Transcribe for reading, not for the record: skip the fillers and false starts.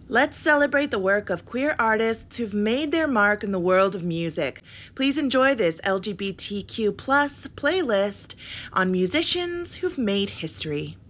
Let's celebrate the work of queer artists who've made their mark in the world of music. Please enjoy this LGBTQ+ playlist on musicians who've made history.